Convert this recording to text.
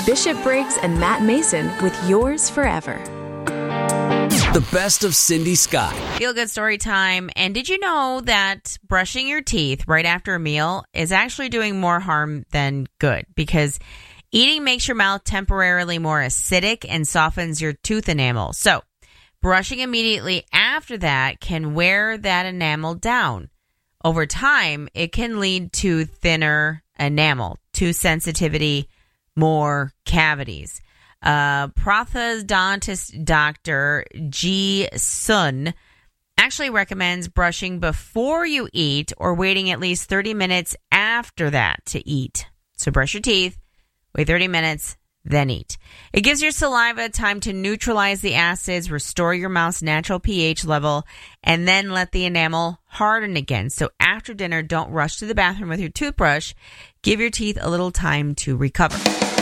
Bishop Briggs and Matt Mason with Yours Forever. The best of Cindy Scott. Feel good story time. And did you know that brushing your teeth right after a meal is actually doing more harm than good? Because eating makes your mouth temporarily more acidic and softens your tooth enamel. So brushing immediately after that can wear that enamel down. Over time, it can lead to thinner enamel, tooth sensitivity, more cavities. Prosthodontist Dr. Ji Sun actually recommends brushing before you eat or waiting at least 30 minutes after that to eat. So brush your teeth, wait 30 minutes, then eat. It gives your saliva time to neutralize the acids, restore your mouth's natural pH level, and then let the enamel harden again. So after dinner, don't rush to the bathroom with your toothbrush. Give your teeth a little time to recover.